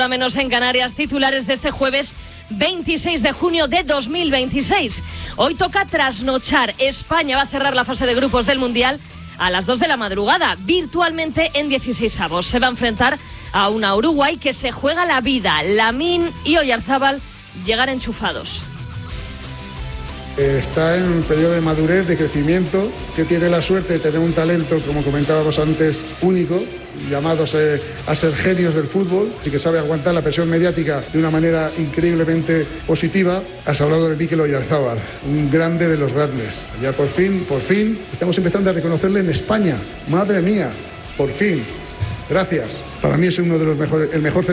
Menos en Canarias, titulares de este jueves 26 de junio de 2026. Hoy toca trasnochar. España va a cerrar la fase de grupos del Mundial a las 2 de la madrugada, virtualmente en 16avos. Se va a enfrentar a una Uruguay que se juega la vida. Lamine y Oyarzábal llegan enchufados. Está en un periodo de madurez, de crecimiento, que tiene la suerte de tener un talento, como comentábamos antes, único, llamados a ser genios del fútbol y que sabe aguantar la presión mediática de una manera increíblemente positiva. Has hablado de Mikel Oyarzábal, un grande de los grandes. Ya por fin, estamos empezando a reconocerle en España. Madre mía, por fin. Gracias. Para mí es uno de los mejores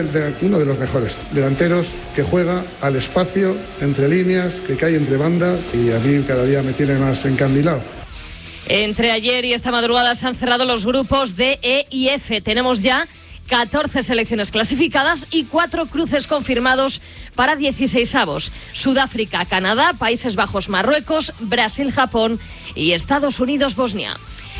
delanteros que juega al espacio, entre líneas, que cae entre bandas y a mí cada día me tiene más encandilado. Entre ayer y esta madrugada se han cerrado los grupos D, E y F. Tenemos ya 14 selecciones clasificadas y 4 cruces confirmados para 16avos. Sudáfrica, Canadá, Países Bajos, Marruecos, Brasil, Japón y Estados Unidos, Bosnia.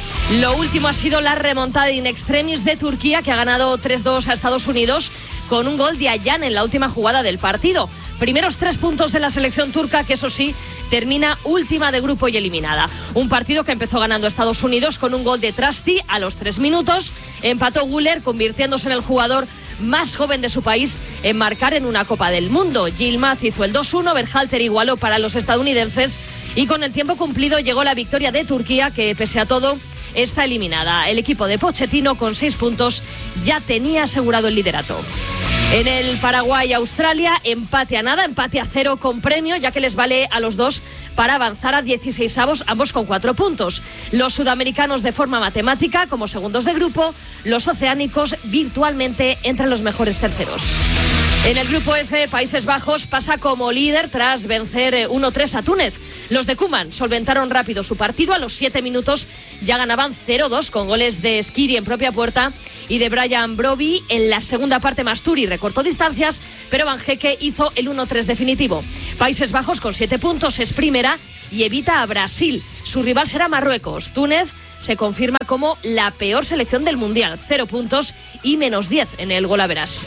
Lo último ha sido la remontada in extremis de Turquía, que ha ganado 3-2 a Estados Unidos con un gol de Ayhan en la última jugada del partido. Primeros 3 puntos de la selección turca, que eso sí, termina última de grupo y eliminada. Un partido que empezó ganando Estados Unidos con un gol de Trasti a los 3 minutos. Empató Güler, convirtiéndose en el jugador más joven de su país en marcar en una Copa del Mundo. Yilmaz hizo el 2-1, Berhalter igualó para los estadounidenses y con el tiempo cumplido llegó la victoria de Turquía, que pese a todo está eliminada. El equipo de Pochettino, con 6 puntos, ya tenía asegurado el liderato. En el Paraguay-Australia, empate a nada, empate a 0 con premio, ya que les vale a los dos para avanzar a 16avos, ambos con 4 puntos. Los sudamericanos de forma matemática como segundos de grupo, los oceánicos virtualmente entre los mejores terceros. En el grupo F, Países Bajos pasa como líder tras vencer 1-3 a Túnez. Los de Koeman solventaron rápido su partido. A los 7 minutos ya ganaban 0-2 con goles de Skiri en propia puerta y de Brian Brobbey. En la segunda parte, Masturi recortó distancias, pero Van Hecke hizo el 1-3 definitivo. Países Bajos, con 7 puntos, es primera y evita a Brasil. Su rival será Marruecos. Túnez se confirma como la peor selección del Mundial. 0 puntos y menos 10 en el golaveras.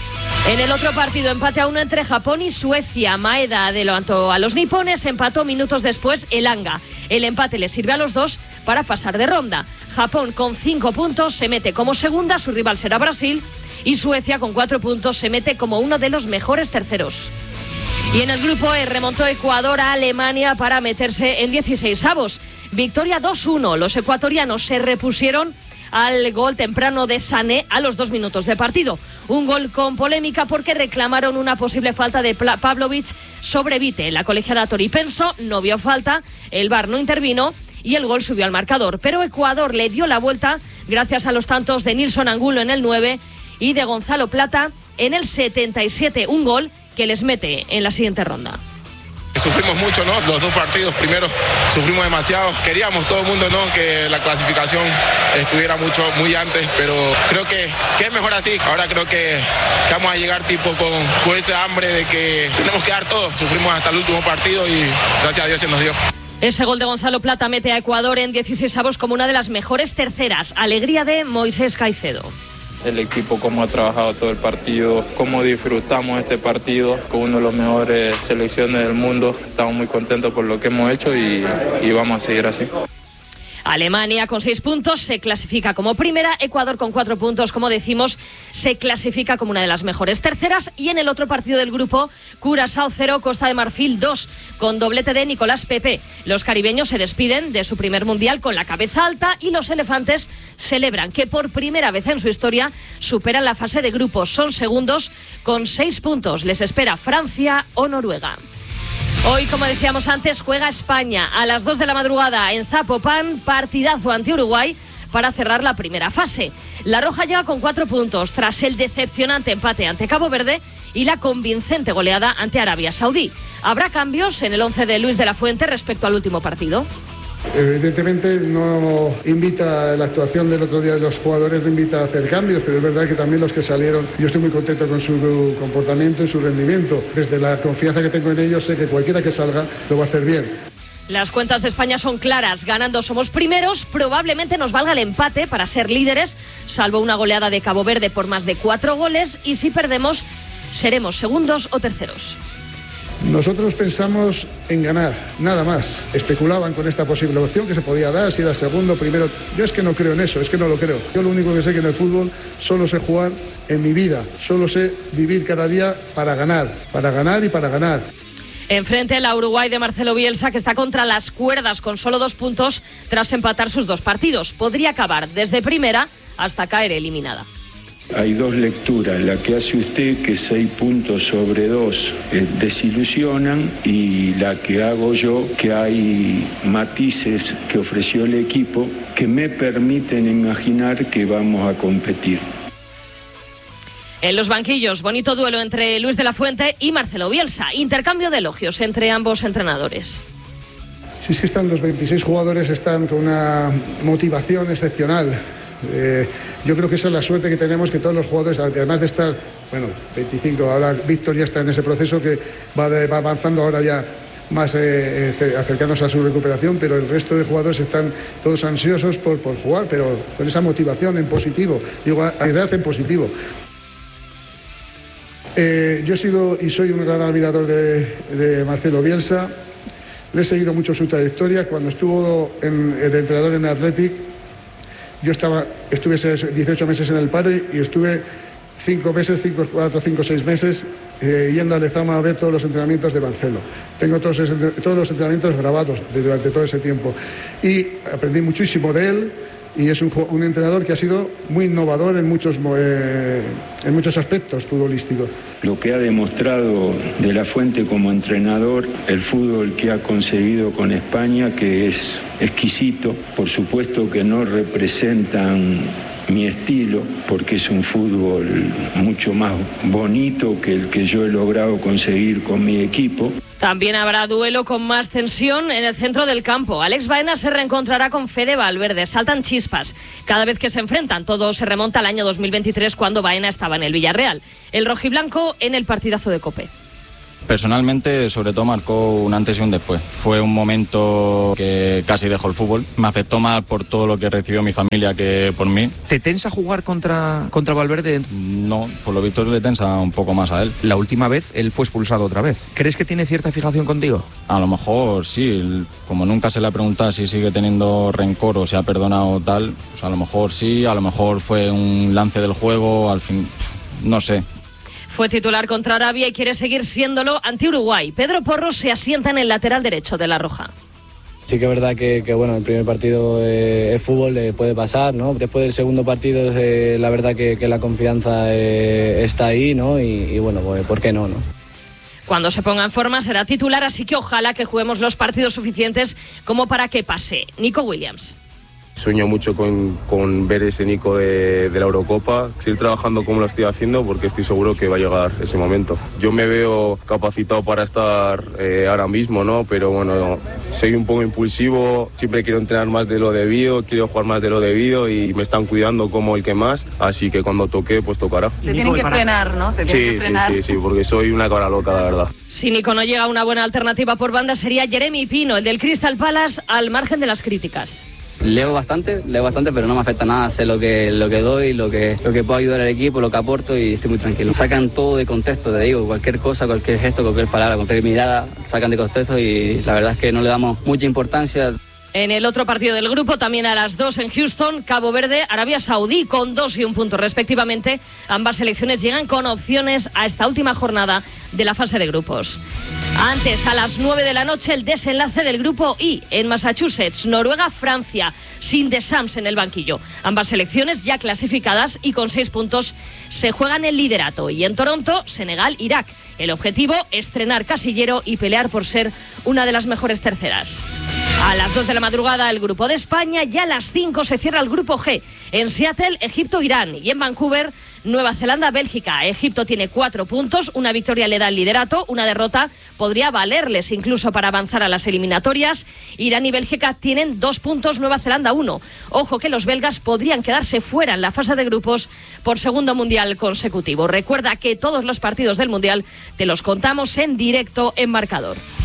En el otro partido, empate a 1 entre Japón y Suecia. Maeda adelantó a los nipones, empató minutos después el Anga. El empate le sirve a los dos para pasar de ronda. Japón, con 5 puntos, se mete como segunda, su rival será Brasil, y Suecia, con 4 puntos, se mete como uno de los mejores terceros. Y en el grupo E, remontó Ecuador a Alemania para meterse en 16avos. Victoria 2-1. Los ecuatorianos se repusieron al gol temprano de Sané a los 2 minutos de partido. Un gol con polémica porque reclamaron una posible falta de Pavlovic sobre Vite. La colegiada toripenso no vio falta, el VAR no intervino y el gol subió al marcador. Pero Ecuador le dio la vuelta gracias a los tantos de Nilson Angulo en el 9 y de Gonzalo Plata en el 77. Un gol que les mete en la siguiente ronda. Sufrimos mucho, ¿no? Los 2 partidos primero sufrimos demasiado. Queríamos todo el mundo, ¿no?, que la clasificación estuviera muy antes, pero creo que es mejor así. Ahora creo que vamos a llegar tipo con ese hambre de que tenemos que dar todo. Sufrimos hasta el último partido y gracias a Dios se nos dio. Ese gol de Gonzalo Plata mete a Ecuador en 16avos como una de las mejores terceras. Alegría de Moisés Caicedo. El equipo, cómo ha trabajado todo el partido, cómo disfrutamos este partido con una de las mejores selecciones del mundo. Estamos muy contentos por lo que hemos hecho y vamos a seguir así. Alemania con 6 puntos se clasifica como primera, Ecuador con 4 puntos, como decimos, se clasifica como una de las mejores terceras. Y en el otro partido del grupo, Curazao 0, Costa de Marfil 2, con doblete de Nicolás Pepe. Los caribeños se despiden de su primer mundial con la cabeza alta y los elefantes celebran que por primera vez en su historia superan la fase de grupos. Son segundos con 6 puntos. Les espera Francia o Noruega. Hoy, como decíamos antes, juega España a las 2 de la madrugada en Zapopan, partidazo ante Uruguay para cerrar la primera fase. La Roja llega con 4 puntos tras el decepcionante empate ante Cabo Verde y la convincente goleada ante Arabia Saudí. ¿Habrá cambios en el 11 de Luis de la Fuente respecto al último partido? Evidentemente no invita la actuación del otro día de los jugadores, no invita a hacer cambios, pero es verdad que también los que salieron, yo estoy muy contento con su comportamiento y su rendimiento. Desde la confianza que tengo en ellos sé que cualquiera que salga lo va a hacer bien. Las cuentas de España son claras. Ganando somos primeros. Probablemente nos valga el empate para ser líderes, salvo una goleada de Cabo Verde por más de 4 goles. Y si perdemos, seremos segundos o terceros. Nosotros pensamos en ganar, nada más. Especulaban con esta posible opción que se podía dar, si era segundo, primero. Yo es que no creo en eso, es que no lo creo. Yo lo único que sé que en el fútbol solo sé jugar en mi vida, solo sé vivir cada día para ganar y para ganar. Enfrente la Uruguay de Marcelo Bielsa, que está contra las cuerdas con solo 2 puntos tras empatar sus 2 partidos. Podría acabar desde primera hasta caer eliminada. Hay 2 lecturas, la que hace usted, que 6 puntos sobre 2 desilusionan, y la que hago yo, que hay matices que ofreció el equipo que me permiten imaginar que vamos a competir. En los banquillos, bonito duelo entre Luis de la Fuente y Marcelo Bielsa. Intercambio de elogios entre ambos entrenadores. Si es que los 26 jugadores están con una motivación excepcional. Yo creo que esa es la suerte que tenemos, que todos los jugadores, además de estar, 25, ahora Víctor ya está en ese proceso que va avanzando ahora ya más acercándose a su recuperación, pero el resto de jugadores están todos ansiosos por jugar, pero con esa motivación en positivo, digo, a edad en positivo. Yo he sido y soy un gran admirador de Marcelo Bielsa. Le he seguido mucho su trayectoria. Cuando estuvo de entrenador en el Athletic, yo estuve 18 meses en el paro y estuve 4, 5, 6 meses yendo a Lezama a ver todos los entrenamientos de Marcelo. Tengo todos los entrenamientos grabados durante todo ese tiempo y aprendí muchísimo de él, y es un entrenador que ha sido muy innovador en muchos aspectos futbolísticos. Lo que ha demostrado de la Fuente como entrenador, el fútbol que ha conseguido con España, que es exquisito, por supuesto que no representan mi estilo, porque es un fútbol mucho más bonito que el que yo he logrado conseguir con mi equipo. También habrá duelo con más tensión en el centro del campo. Alex Baena se reencontrará con Fede Valverde. Saltan chispas cada vez que se enfrentan. Todo se remonta al año 2023, cuando Baena estaba en el Villarreal. El rojiblanco en el partidazo de COPE. Personalmente, sobre todo, marcó un antes y un después. Fue un momento que casi dejó el fútbol. Me afectó más por todo lo que recibió mi familia que por mí. ¿Te tensa jugar contra Valverde? No, por lo visto le tensa un poco más a él. La última vez él fue expulsado otra vez. ¿Crees que tiene cierta fijación contigo? A lo mejor sí. Como nunca se le ha preguntado si sigue teniendo rencor o se ha perdonado tal, pues a lo mejor sí, a lo mejor fue un lance del juego, al fin, no sé. Fue titular contra Arabia y quiere seguir siéndolo ante Uruguay. Pedro Porro se asienta en el lateral derecho de La Roja. Sí que es verdad que bueno, el primer partido es fútbol, puede pasar, ¿no? Después del segundo partido la verdad que la confianza está ahí, ¿no? Y bueno, pues, ¿por qué no? Cuando se ponga en forma será titular, así que ojalá que juguemos los partidos suficientes como para que pase. Nico Williams. Sueño mucho con ver ese Nico de la Eurocopa, seguir trabajando como lo estoy haciendo, porque estoy seguro que va a llegar ese momento. Yo me veo capacitado para estar ahora mismo, ¿no? Pero bueno, soy un poco impulsivo, siempre quiero entrenar más de lo debido, quiero jugar más de lo debido y me están cuidando como el que más, así que cuando toque, pues tocará. Te tienen que frenar, ¿no? Sí, porque soy una cabra loca, la verdad. Si Nico no llega, una buena alternativa por banda sería Jeremy Pino, el del Crystal Palace, al margen de las críticas. Leo bastante, pero no me afecta nada. Sé lo que doy, lo que puedo ayudar al equipo, lo que aporto, y estoy muy tranquilo. Sacan todo de contexto, te digo, cualquier cosa, cualquier gesto, cualquier palabra, cualquier mirada, sacan de contexto, y la verdad es que no le damos mucha importancia. En el otro partido del grupo, también a las 2 en Houston, Cabo Verde, Arabia Saudí, con 2 y 1 punto respectivamente. Ambas selecciones llegan con opciones a esta última jornada de la fase de grupos. Antes, a las 9 de la noche, el desenlace del grupo I en Massachusetts, Noruega-Francia, sin De Sams en el banquillo. Ambas selecciones ya clasificadas y con 6 puntos se juegan el liderato. Y en Toronto, Senegal-Irak. El objetivo, estrenar casillero y pelear por ser una de las mejores terceras. A las 2 de la madrugada, el grupo de España, y a las 5 se cierra el grupo G. En Seattle, Egipto-Irán, y en Vancouver, Nueva Zelanda-Bélgica. Egipto tiene 4 puntos, una victoria le da el liderato, una derrota podría valerles incluso para avanzar a las eliminatorias. Irán y Bélgica tienen 2 puntos, Nueva Zelanda 1. Ojo que los belgas podrían quedarse fuera en la fase de grupos por segundo mundial consecutivo. Recuerda que todos los partidos del mundial te los contamos en directo en Marcador.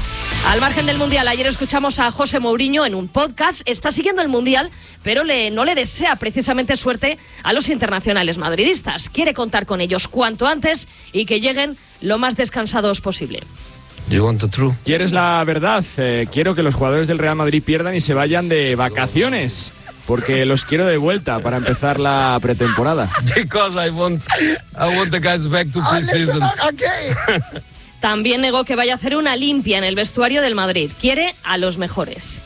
Al margen del Mundial, ayer escuchamos a José Mourinho en un podcast. Está siguiendo el Mundial, pero no le desea precisamente suerte a los internacionales madridistas. Quiere contar con ellos cuanto antes y que lleguen lo más descansados posible. ¿Quieres la verdad? Quiero que los jugadores del Real Madrid pierdan y se vayan de vacaciones, porque los quiero de vuelta para empezar la pretemporada. Because I want the guys back to pre-season. También negó que vaya a hacer una limpia en el vestuario del Madrid. Quiere a los mejores.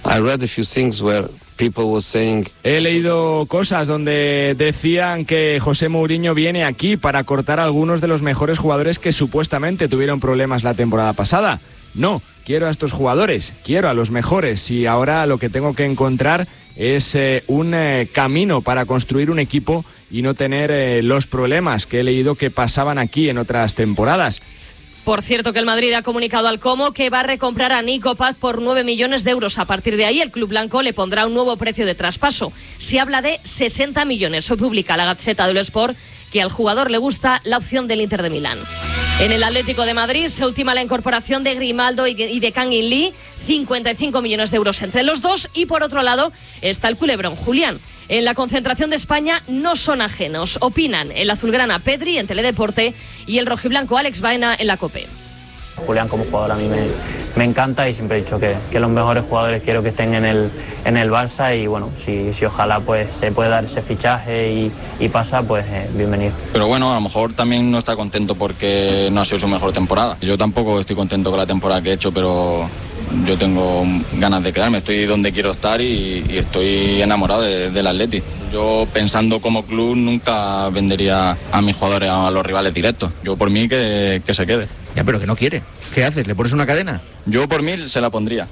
He leído cosas donde decían que José Mourinho viene aquí para cortar a algunos de los mejores jugadores que supuestamente tuvieron problemas la temporada pasada. No, quiero a estos jugadores, quiero a los mejores, y ahora lo que tengo que encontrar es un camino para construir un equipo y no tener los problemas que he leído que pasaban aquí en otras temporadas. Por cierto, que el Madrid ha comunicado al Como que va a recomprar a Nico Paz por 9 millones de euros. A partir de ahí, el club blanco le pondrá un nuevo precio de traspaso. Se habla de 60 millones. Hoy publica la Gazzetta dello Sport que al jugador le gusta la opción del Inter de Milán. En el Atlético de Madrid se ultima la incorporación de Grimaldo y de Kang In Lee, 55 millones de euros entre los dos. Y por otro lado está el culebrón Julián. En la concentración de España no son ajenos. Opinan el azulgrana Pedri en Teledeporte y el rojiblanco Alex Baena en la COPE. Julián como jugador a mí me encanta, y siempre he dicho que los mejores jugadores quiero que estén en el Barça, y bueno, si ojalá pues se puede dar ese fichaje y pasa, pues bienvenido. Pero bueno, a lo mejor también no está contento porque no ha sido su mejor temporada. Yo tampoco estoy contento con la temporada que he hecho, pero yo tengo ganas de quedarme, estoy donde quiero estar y estoy enamorado del Atleti. Yo, pensando como club, nunca vendería a mis jugadores a los rivales directos. Yo por mí que se quede. Ya, pero que no quiere. ¿Qué haces? ¿Le pones una cadena? Yo por mí se la pondría.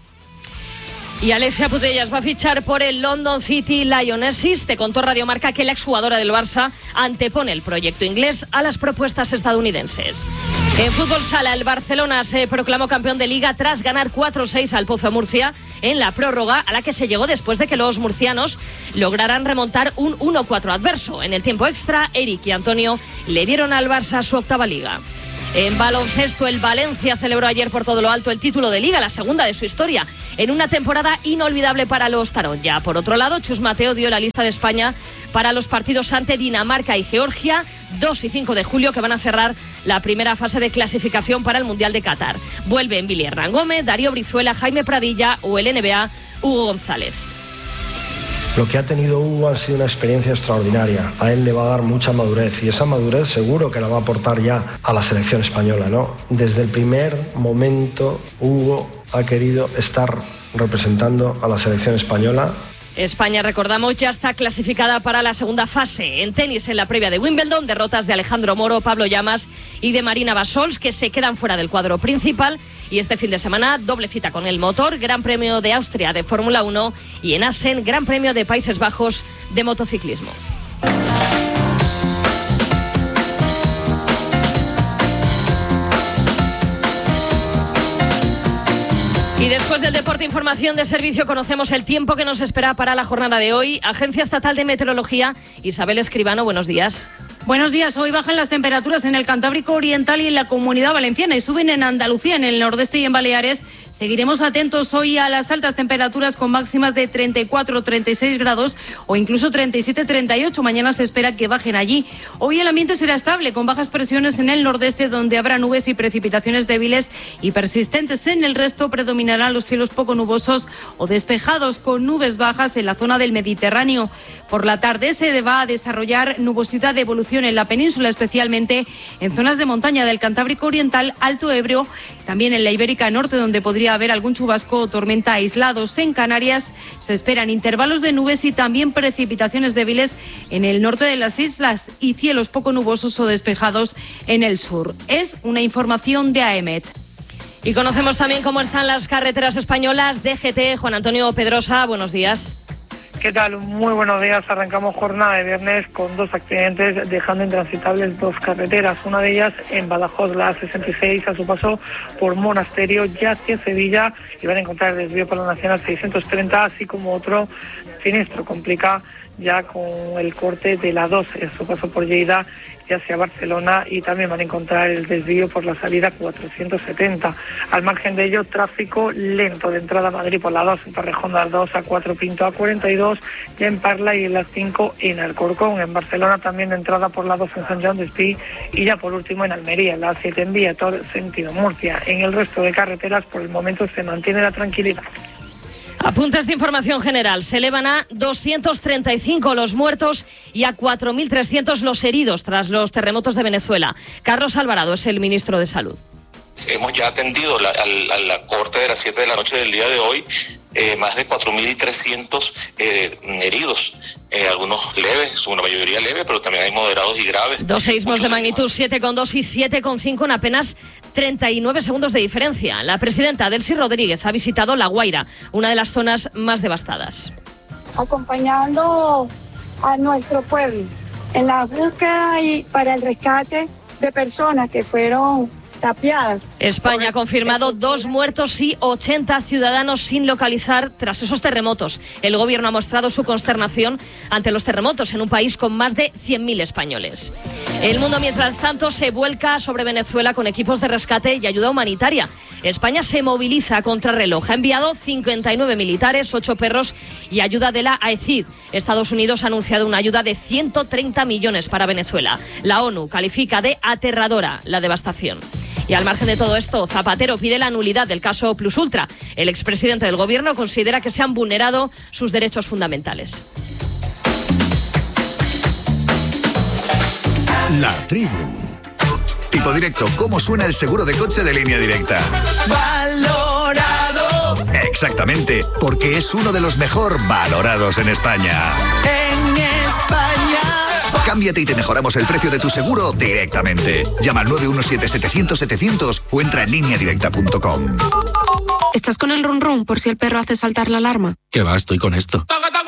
Y Alexia Putellas va a fichar por el London City Lionesses. Te contó Radio Marca que la exjugadora del Barça antepone el proyecto inglés a las propuestas estadounidenses. En fútbol sala, el Barcelona se proclamó campeón de Liga tras ganar 4-6 al Pozo Murcia en la prórroga, a la que se llegó después de que los murcianos lograran remontar un 1-4 adverso. En el tiempo extra, Eric y Antonio le dieron al Barça su octava Liga. En baloncesto, el Valencia celebró ayer por todo lo alto el título de Liga, la segunda de su historia, en una temporada inolvidable para los Taronja. Por otro lado, Chus Mateo dio la lista de España para los partidos ante Dinamarca y Georgia, 2 y 5 de julio, que van a cerrar la primera fase de clasificación para el Mundial de Qatar. Vuelven Billy Hernán Gómez, Darío Brizuela, Jaime Pradilla o el NBA Hugo González. Lo que ha tenido Hugo ha sido una experiencia extraordinaria. A él le va a dar mucha madurez, y esa madurez seguro que la va a aportar ya a la selección española, ¿no? Desde el primer momento, Hugo ha querido estar representando a la selección española. España, recordamos, ya está clasificada para la segunda fase. En tenis, en la previa de Wimbledon, derrotas de Alejandro Moro, Pablo Llamas y de Marina Basols, que se quedan fuera del cuadro principal. Y este fin de semana, doble cita con el motor, Gran Premio de Austria de Fórmula 1 y en Assen, Gran Premio de Países Bajos de motociclismo. Y después del deporte, información de servicio, conocemos el tiempo que nos espera para la jornada de hoy. Agencia Estatal de Meteorología, Isabel Escribano, buenos días. Buenos días. Hoy bajan las temperaturas en el Cantábrico Oriental y en la Comunidad Valenciana, y suben en Andalucía, en el nordeste y en Baleares. Seguiremos atentos hoy a las altas temperaturas con máximas de 34, 36 grados o incluso 37, 38. Mañana se espera que bajen allí. Hoy el ambiente será estable, con bajas presiones en el nordeste, donde habrá nubes y precipitaciones débiles y persistentes. En el resto predominarán los cielos poco nubosos o despejados, con nubes bajas en la zona del Mediterráneo. Por la tarde se va a desarrollar nubosidad de evolución en la península, especialmente en zonas de montaña del Cantábrico Oriental, Alto Ebro, también en la Ibérica Norte, donde podría haber algún chubasco o tormenta aislados. En Canarias se esperan intervalos de nubes y también precipitaciones débiles en el norte de las islas y cielos poco nubosos o despejados en el sur. Es una información de AEMET. Y conocemos también cómo están las carreteras españolas. DGT, Juan Antonio Pedrosa, buenos días. ¿Qué tal? Muy buenos días. Arrancamos jornada de viernes con 2 accidentes dejando intransitables 2 carreteras. Una de ellas en Badajoz, la A66, a su paso por Monasterio, ya hacia Sevilla, y van a encontrar el desvío para la Nacional 630, así como otro siniestro complica ya con el corte de la 2 a su paso por Lleida y hacia Barcelona, y también van a encontrar el desvío por la salida 470. Al margen de ello, tráfico lento de entrada a Madrid por la 2 en Torrejón de Ardoz, A4 Pinto, A42 ya en Parla y en la 5 en Alcorcón. En Barcelona también de entrada por la 2 en Sant Joan d'Espí y ya por último en Almería, la 7 en Vía Tor, sentido Murcia. En el resto de carreteras por el momento se mantiene la tranquilidad. Apuntes de información general. Se elevan a 235 los muertos y a 4.300 los heridos tras los terremotos de Venezuela. Carlos Alvarado es el ministro de Salud. Hemos ya atendido a la corte de las 7 de la noche del día de hoy más de 4.300 heridos. Algunos leves, una mayoría leve, pero también hay moderados y graves. Dos seísmos de magnitud 7,2 y 7,5 en apenas 39 segundos de diferencia. La presidenta Delcy Rodríguez ha visitado La Guaira, una de las zonas más devastadas. Acompañando a nuestro pueblo en la búsqueda y para el rescate de personas que fueron tapiadas. España ha confirmado 2 muertos y 80 ciudadanos sin localizar tras esos terremotos. El gobierno ha mostrado su consternación ante los terremotos en un país con más de 100.000 españoles. El mundo, mientras tanto, se vuelca sobre Venezuela con equipos de rescate y ayuda humanitaria. España se moviliza a contrarreloj. Ha enviado 59 militares, 8 perros y ayuda de la AECID. Estados Unidos ha anunciado una ayuda de 130 millones para Venezuela. La ONU califica de aterradora la devastación. Y al margen de todo esto, Zapatero pide la nulidad del caso Plus Ultra. El expresidente del gobierno considera que se han vulnerado sus derechos fundamentales. La tribu. Tipo Directo, ¿cómo suena el seguro de coche de Línea Directa? ¡Valorado! Exactamente, porque es uno de los mejor valorados en España. En España. Cámbiate y te mejoramos el precio de tu seguro directamente. Llama al 917-700-700 o entra en lineadirecta.com. ¿Estás con el run run por si el perro hace saltar la alarma? ¿Qué va? Estoy con esto.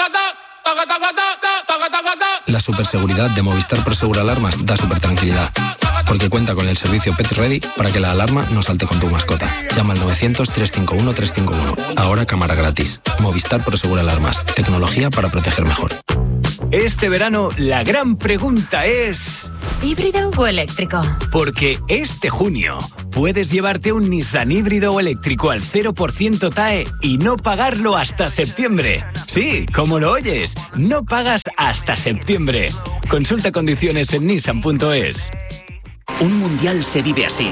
La superseguridad de Movistar Prosegur Alarmas da super tranquilidad, porque cuenta con el servicio Pet Ready para que la alarma no salte con tu mascota. Llama al 900-351-351. Ahora cámara gratis. Movistar Prosegur Alarmas. Tecnología para proteger mejor. Este verano la gran pregunta es... ¿híbrido o eléctrico? Porque este junio puedes llevarte un Nissan híbrido o eléctrico al 0% TAE y no pagarlo hasta septiembre. Sí, como lo oyes, no pagas hasta septiembre. Consulta condiciones en nissan.es. Un mundial se vive así.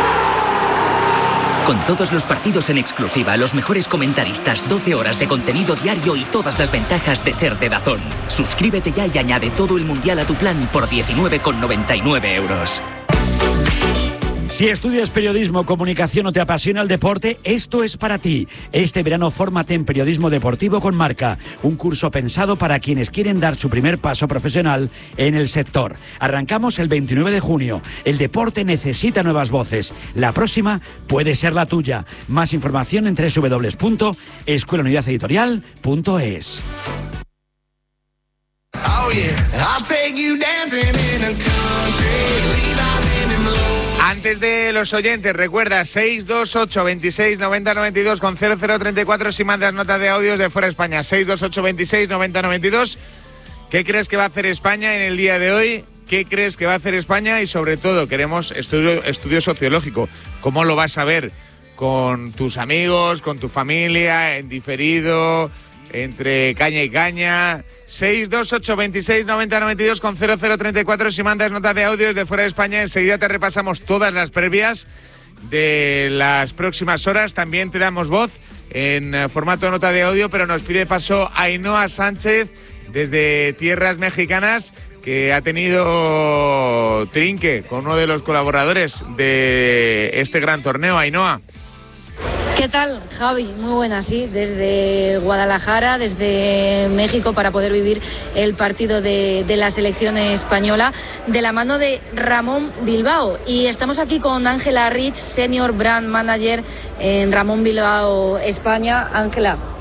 Con todos los partidos en exclusiva, los mejores comentaristas, 12 horas de contenido diario y todas las ventajas de ser de DAZN. Suscríbete ya y añade todo el mundial a tu plan por 19,99 euros. Si estudias periodismo, comunicación o te apasiona el deporte, esto es para ti. Este verano fórmate en Periodismo Deportivo con Marca, un curso pensado para quienes quieren dar su primer paso profesional en el sector. Arrancamos el 29 de junio. El deporte necesita nuevas voces. La próxima puede ser la tuya. Más información en www.escuelaunidadeditorial.es. Oh yeah, I'll take you dancing in a country, Levi's in them low. Antes de los oyentes, recuerda 628 26 90 92 con 0034 si mandas notas de audios de fuera de España. 628 26 90 92. ¿Qué crees que va a hacer España en el día de hoy? ¿Qué crees que va a hacer España? Y sobre todo, queremos estudio sociológico. ¿Cómo lo vas a ver? Con tus amigos, con tu familia, en diferido, entre caña y caña. 628 26 90 92 con 0034 si mandas notas de audio desde fuera de España. Enseguida te repasamos todas las previas de las próximas horas. También te damos voz en formato de nota de audio, pero nos pide paso Ainhoa Sánchez desde tierras mexicanas, que ha tenido trinque con uno de los colaboradores de este gran torneo. Ainhoa. ¿Qué tal, Javi? Muy buena, sí, desde Guadalajara, desde México, para poder vivir el partido de la selección española de la mano de Ramón Bilbao. Y estamos aquí con Ángela Rich, Senior Brand Manager en Ramón Bilbao España. Ángela,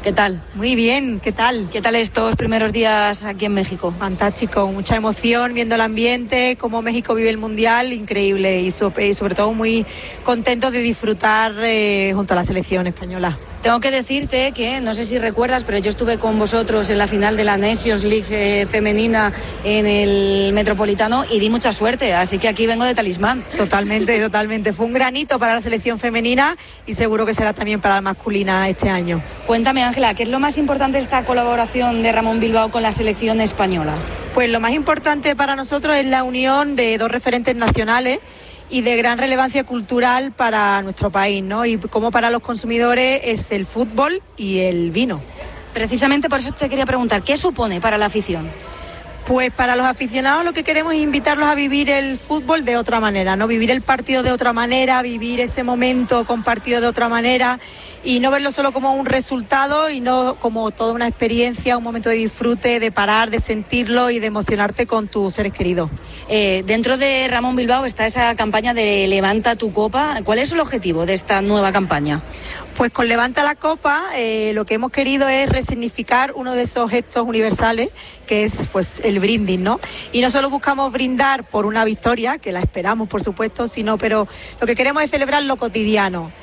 ¿Qué tal? Muy bien, ¿qué tal? ¿Qué tal estos primeros días aquí en México? Fantástico, mucha emoción viendo el ambiente, cómo México vive el Mundial, increíble y sobre todo muy contentos de disfrutar junto a la selección española. Tengo que decirte que, no sé si recuerdas, pero yo estuve con vosotros en la final de la Nations League femenina en el Metropolitano y di mucha suerte, así que aquí vengo de talismán. Totalmente. Fue un granito para la selección femenina y seguro que será también para la masculina este año. Cuéntame, Ángela, ¿qué es lo más importante de esta colaboración de Ramón Bilbao con la selección española? Pues lo más importante para nosotros es la unión de dos referentes nacionales y de gran relevancia cultural para nuestro país, ¿no? Y como para los consumidores es el fútbol y el vino. Precisamente por eso te quería preguntar, ¿qué supone para la afición? Pues para los aficionados lo que queremos es invitarlos a vivir el fútbol de otra manera, ¿no? Vivir el partido de otra manera, vivir ese momento compartido de otra manera y no verlo solo como un resultado y no como toda una experiencia, un momento de disfrute, de parar, de sentirlo y de emocionarte con tus seres queridos. Dentro de Ramón Bilbao está esa campaña de Levanta tu Copa. ¿Cuál es el objetivo de esta nueva campaña? Pues con Levanta la Copa lo que hemos querido es resignificar uno de esos gestos universales que es pues el brindis, ¿no? Y no solo buscamos brindar por una victoria, que la esperamos por supuesto, pero lo que queremos es celebrar lo cotidiano.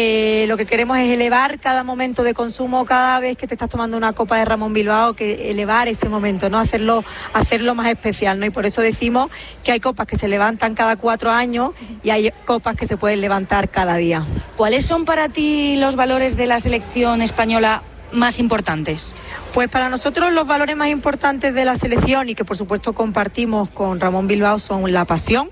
Lo que queremos es elevar cada momento de consumo, cada vez que te estás tomando una copa de Ramón Bilbao, que elevar ese momento, ¿no? Hacerlo más especial, ¿no? Y por eso decimos que hay copas que se levantan cada 4 años y hay copas que se pueden levantar cada día. ¿Cuáles son para ti los valores de la selección española más importantes? Pues para nosotros los valores más importantes de la selección y que por supuesto compartimos con Ramón Bilbao son la pasión,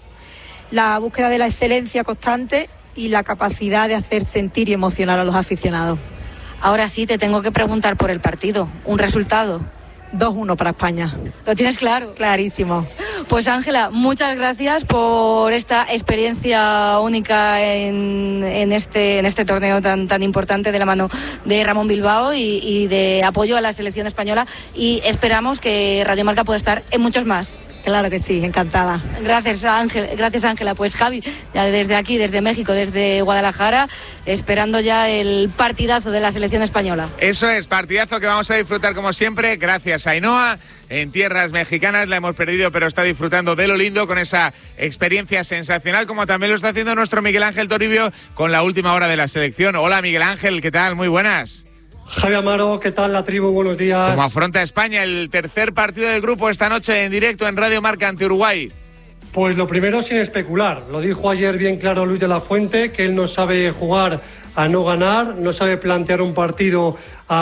la búsqueda de la excelencia constante y la capacidad de hacer sentir y emocionar a los aficionados. Ahora sí, te tengo que preguntar por el partido. ¿Un resultado? 2-1 para España. ¿Lo tienes claro? Clarísimo. Pues Ángela, muchas gracias por esta experiencia única en este torneo tan importante de la mano de Ramón Bilbao y de apoyo a la selección española y esperamos que Radio Marca pueda estar en muchos más. Claro que sí, encantada. Gracias, Ángela. Pues Javi, ya desde aquí, desde México, desde Guadalajara, esperando ya el partidazo de la selección española. Eso es, partidazo que vamos a disfrutar como siempre. Gracias, Ainhoa. En tierras mexicanas la hemos perdido, pero está disfrutando de lo lindo con esa experiencia sensacional, como también lo está haciendo nuestro Miguel Ángel Toribio con la última hora de la selección. Hola, Miguel Ángel, ¿qué tal? Muy buenas. Javi Amaro, ¿qué tal la tribu? Buenos días. ¿Cómo afronta España el tercer partido del grupo esta noche en directo en Radio Marca ante Uruguay? Pues lo primero, sin especular. Lo dijo ayer bien claro Luis de la Fuente, que él no sabe jugar a no ganar, no sabe plantear un partido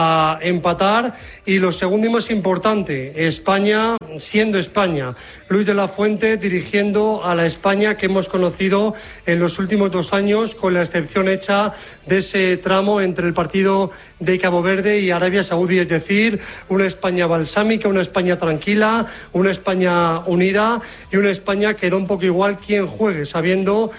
a empatar. Y lo segundo y más importante, España siendo España. Luis de la Fuente dirigiendo a la España que hemos conocido en los últimos 2 años, con la excepción hecha de ese tramo entre el partido de Cabo Verde y Arabia Saudí, es decir, una España balsámica, una España tranquila, una España unida y una España que da un poco igual quién juegue, sabiendo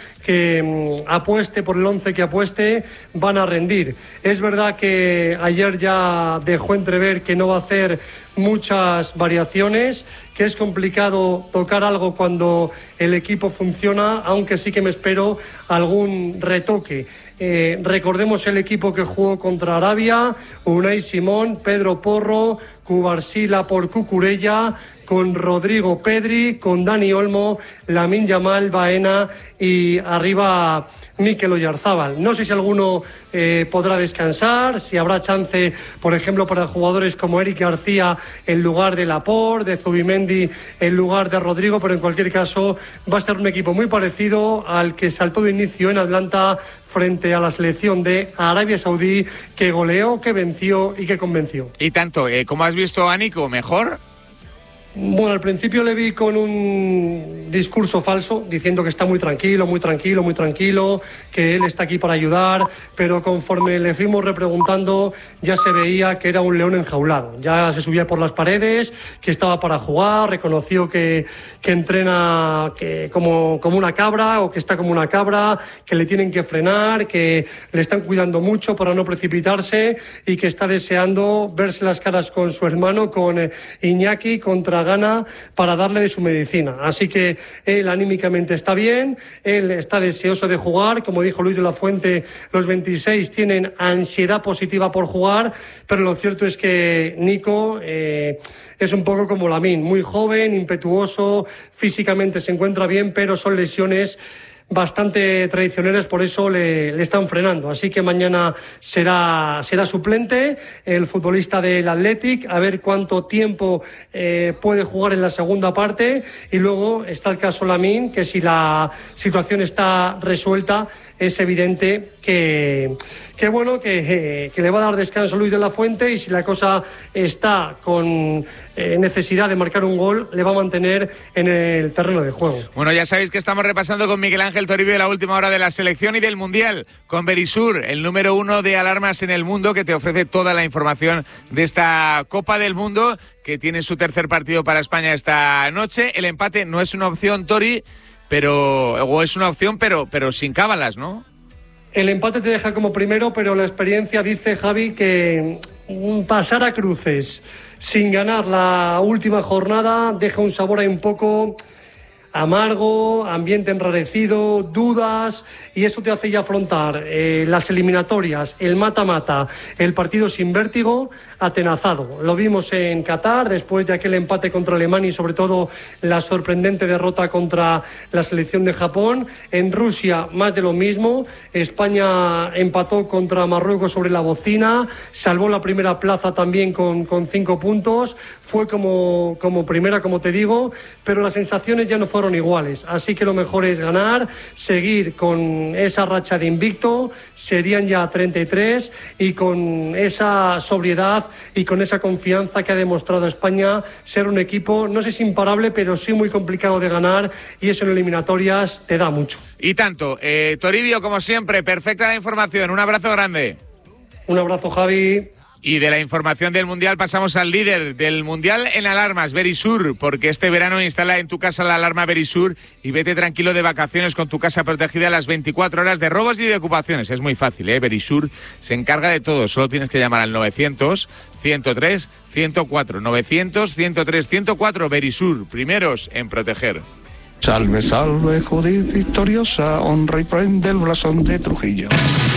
que apueste por el 11 que apueste, van a rendir. Es verdad que ayer ya dejó entrever que no va a hacer muchas variaciones, que es complicado tocar algo cuando el equipo funciona, aunque sí que me espero algún retoque. Recordemos el equipo que jugó contra Arabia: Unai Simón, Pedro Porro, Cubarsila por Cucurella, con Rodrigo Pedri, con Dani Olmo, Lamine Yamal, Baena y arriba Mikel Oyarzábal. No sé si alguno podrá descansar, si habrá chance, por ejemplo, para jugadores como Eric García en lugar de Laporte, de Zubimendi en lugar de Rodrigo, pero en cualquier caso va a ser un equipo muy parecido al que saltó de inicio en Atlanta frente a la selección de Arabia Saudí, que goleó, que venció y que convenció. Y tanto, ¿cómo has visto a Nico? ¿Mejor? Bueno, al principio le vi con un discurso falso, diciendo que está muy tranquilo, que él está aquí para ayudar, pero conforme le fuimos repreguntando ya se veía que era un león enjaulado. Ya se subía por las paredes, que estaba para jugar, reconoció que entrena como una cabra, o que está como una cabra, que le tienen que frenar, que le están cuidando mucho para no precipitarse y que está deseando verse las caras con su hermano, con Iñaki, contra gana para darle de su medicina. Así que él anímicamente está bien, él está deseoso de jugar. Como dijo Luis de la Fuente, los 26 tienen ansiedad positiva por jugar, pero lo cierto es que Nico es un poco como Lamine, muy joven, impetuoso, físicamente se encuentra bien, pero son lesiones bastante traicioneras, por eso le están frenando. Así que mañana será suplente el futbolista del Athletic, a ver cuánto tiempo puede jugar en la segunda parte. Y luego está el caso Lamine, que si la situación está resuelta, es evidente que le va a dar descanso Luis de la Fuente, y si la cosa está con necesidad de marcar un gol, le va a mantener en el terreno de juego. Bueno, ya sabéis que estamos repasando con Miguel Ángel Toribio la última hora de la selección y del Mundial, con Verisur, el número 1 de alarmas en el mundo, que te ofrece toda la información de esta Copa del Mundo, que tiene su tercer partido para España esta noche. El empate no es una opción, Tori, o es una opción, pero sin cábalas, ¿no? El empate te deja como primero, pero la experiencia dice, Javi, que pasar a cruces sin ganar la última jornada deja un sabor ahí un poco amargo, ambiente enrarecido, dudas, y eso te hace ya afrontar las eliminatorias, el mata-mata, el partido sin vértigo, atenazado. Lo vimos en Qatar, después de aquel empate contra Alemania y sobre todo la sorprendente derrota contra la selección de Japón. En Rusia, más de lo mismo. España empató contra Marruecos sobre la bocina, salvó la primera plaza también con 5 puntos. Fue como primera, como te digo, pero las sensaciones ya no fueron iguales. Así que lo mejor es ganar, seguir con esa racha de invicto, serían ya 33, y con esa sobriedad y con esa confianza que ha demostrado España ser un equipo, no sé si imparable, pero sí muy complicado de ganar, y eso en eliminatorias te da mucho. Y tanto. Toribio, como siempre, perfecta la información. Un abrazo grande. Un abrazo, Javi. Y de la información del Mundial pasamos al líder del Mundial en alarmas, Verisur, porque este verano instala en tu casa la alarma Verisur y vete tranquilo de vacaciones con tu casa protegida a las 24 horas de robos y de ocupaciones. Es muy fácil, Verisur se encarga de todo. Solo tienes que llamar al 900-103-104. 900-103-104. Verisur, primeros en proteger. Salve, salve, Judith victoriosa, honra y prende el blasón de Trujillo.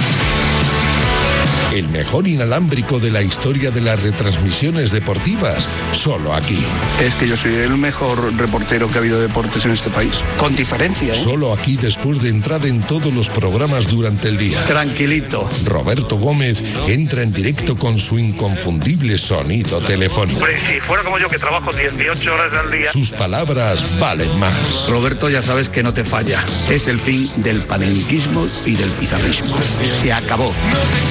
El mejor inalámbrico de la historia de las retransmisiones deportivas, solo aquí. Es que yo soy el mejor reportero que ha habido de deportes en este país, con diferencia, ¿eh? Solo aquí, después de entrar en todos los programas durante el día. Tranquilito. Roberto Gómez entra en directo con su inconfundible sonido telefónico. Pues si fuera como yo, que trabajo 18 horas al día. Sus palabras valen más. Roberto, ya sabes que no te falla. Es el fin del panenquismo y del pizarrismo. Se acabó.